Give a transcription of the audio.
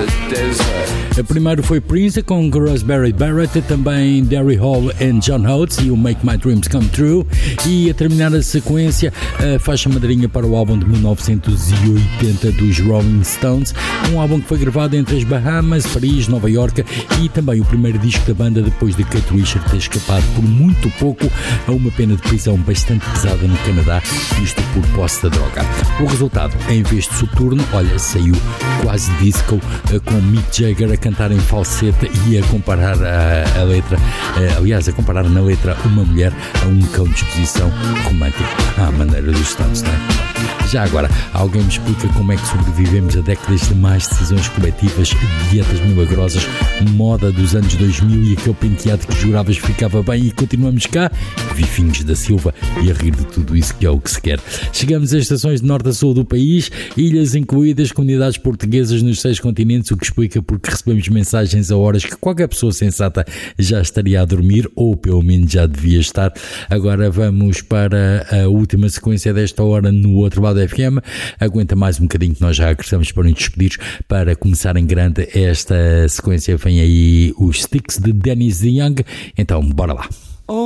Primeiro foi Prince com Raspberry Barrett, também Derry Hall and John Oates e o Make My Dreams Come True, e a terminar a sequência a faixa madrinha para o álbum de 1980 dos Rolling Stones, um álbum que foi gravado entre as Bahamas, Paris, Nova Iorque, e também o primeiro disco da banda depois de Keith Richards ter escapado por muito pouco a uma pena de prisão bastante pesada no Canadá, isto por posse da droga. O resultado, em vez de soturno, olha, saiu quase disco, com Mick Jagger a cantar em falsete e a comparar a letra, aliás, a comparar na letra uma mulher a um cão de exposição romântica, à maneira dos Stones, não é? Já agora, alguém me explica como é que sobrevivemos a décadas de más decisões coletivas, dietas milagrosas, moda dos anos 2000 e aquele penteado que juravas ficava bem, e continuamos cá, Vifinhos da Silva, e a rir de tudo isso, que é o que se quer. Chegamos a estações de norte a sul do país, ilhas incluídas, comunidades portuguesas nos 6 continentes, o que explica porque recebemos mensagens a horas que qualquer pessoa sensata já estaria a dormir, ou pelo menos já devia estar. Agora vamos para a última sequência desta hora no outro lado da FM. Aguenta mais um bocadinho que nós já regressamos para nos despedir. Para começar em grande esta sequência, vem aí os Sticks de Dennis Young. Então, bora lá.